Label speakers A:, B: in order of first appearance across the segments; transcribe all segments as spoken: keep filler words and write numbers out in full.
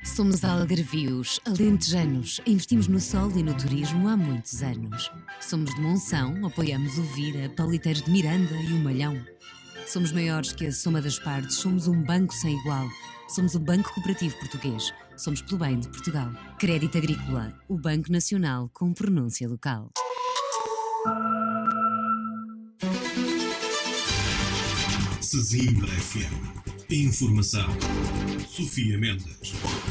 A: Somos algarvios, alentejanos, investimos no sol e no turismo há muitos anos. Somos de Monção, apoiamos o Vira, Paliteiros de Miranda e o Malhão. Somos maiores que a soma das partes, somos um banco sem igual. Somos o Banco Cooperativo Português, somos pelo bem de Portugal. Crédito Agrícola, o Banco Nacional com pronúncia local.
B: Sesimbra F M. Informação. Sofia Mendes.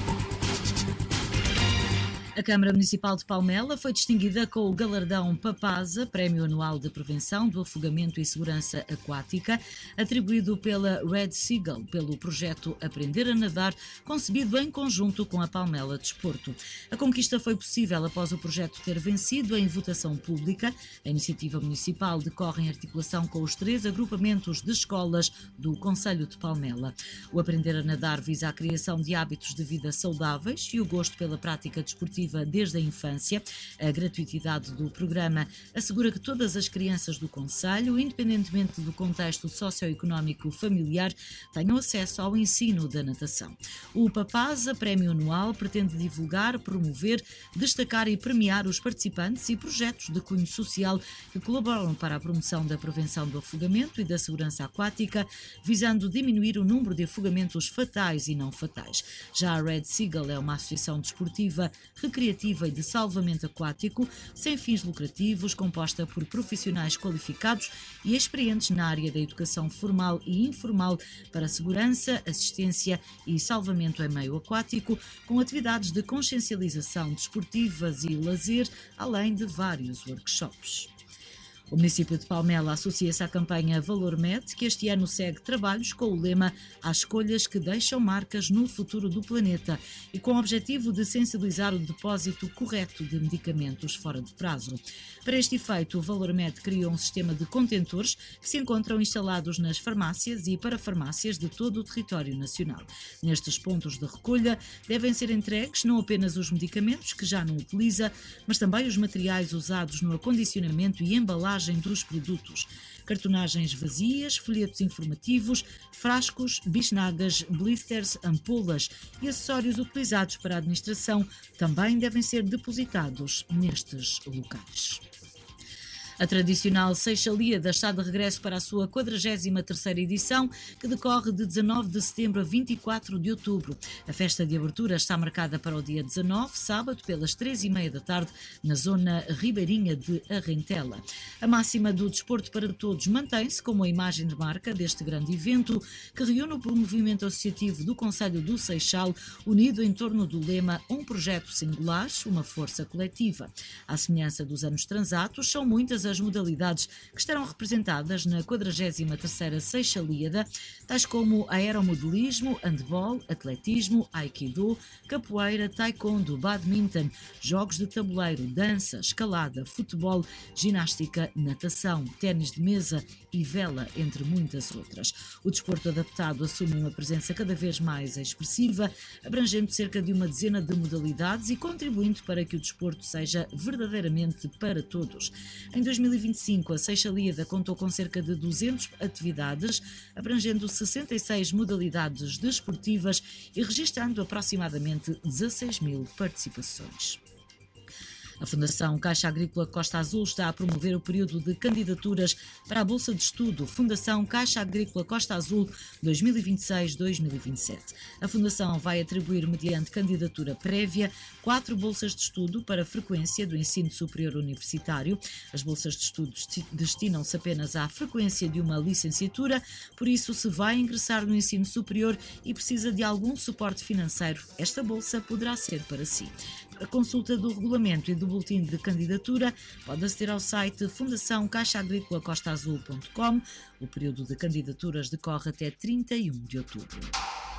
C: A Câmara Municipal de Palmela foi distinguida com o galardão Papasa, Prémio Anual de Prevenção do Afogamento e Segurança Aquática, atribuído pela Red Seagull pelo projeto Aprender a Nadar, concebido em conjunto com a Palmela Desporto. A conquista foi possível após o projeto ter vencido em votação pública. A iniciativa municipal decorre em articulação com os três agrupamentos de escolas do Concelho de Palmela. O Aprender a Nadar visa a criação de hábitos de vida saudáveis e o gosto pela prática desportiva desde a infância. A gratuitidade do programa assegura que todas as crianças do concelho, independentemente do contexto socioeconómico familiar, tenham acesso ao ensino da natação. O Papasa, prémio anual, pretende divulgar, promover, destacar e premiar os participantes e projetos de cunho social que colaboram para a promoção da prevenção do afogamento e da segurança aquática, visando diminuir o número de afogamentos fatais e não fatais. Já a Red Seagull é uma associação desportiva recreativa e de salvamento aquático, sem fins lucrativos, composta por profissionais qualificados e experientes na área da educação formal e informal para segurança, assistência e salvamento em meio aquático, com atividades de consciencialização desportivas e lazer, além de vários workshops. O município de Palmela associa-se à campanha Valor Med, que este ano segue trabalhos com o lema Há escolhas que deixam marcas no futuro do planeta e com o objetivo de sensibilizar o depósito correto de medicamentos fora de prazo. Para este efeito, o Valor Med criou um sistema de contentores que se encontram instalados nas farmácias e parafarmácias de todo o território nacional. Nestes pontos de recolha devem ser entregues não apenas os medicamentos que já não utiliza, mas também os materiais usados no acondicionamento e embalagem dos produtos, cartonagens vazias, folhetos informativos, frascos, bisnagas, blisters, ampolas e acessórios utilizados para a administração também devem ser depositados nestes locais. A tradicional Seixalíada está de regresso para a sua quadragésima terceira edição, que decorre de dezanove de setembro a vinte e quatro de outubro. A festa de abertura está marcada para o dia dezanove, sábado, pelas três e meia da tarde, na zona ribeirinha de Arrentela. A máxima do desporto para todos mantém-se como a imagem de marca deste grande evento, que reúne o movimento associativo do Concelho do Seixal, unido em torno do lema Um projeto singular, uma força coletiva. À semelhança dos anos transatos, são muitas as modalidades que estarão representadas na quadragésima terceira Seixalíada, tais como aeromodelismo, handball, atletismo, aikido, capoeira, taekwondo, badminton, jogos de tabuleiro, dança, escalada, futebol, ginástica, natação, ténis de mesa e vela, entre muitas outras. O desporto adaptado assume uma presença cada vez mais expressiva, abrangendo cerca de uma dezena de modalidades e contribuindo para que o desporto seja verdadeiramente para todos. Em dois mil e vinte e cinco, a Seixalíada contou com cerca de duzentas atividades, abrangendo sessenta e seis modalidades desportivas e registrando aproximadamente dezasseis mil participações. A Fundação Caixa Agrícola Costa Azul está a promover o período de candidaturas para a Bolsa de Estudo Fundação Caixa Agrícola Costa Azul dois mil e vinte e seis a dois mil e vinte e sete. A Fundação vai atribuir, mediante candidatura prévia, quatro bolsas de estudo para a frequência do ensino superior universitário. As bolsas de estudo destinam-se apenas à frequência de uma licenciatura, por isso, se vai ingressar no ensino superior e precisa de algum suporte financeiro, esta bolsa poderá ser para si. A consulta do regulamento e do boletim de candidatura pode aceder ao site fundação caixa agrícola costa azul ponto com. O período de candidaturas decorre até trinta e um de outubro.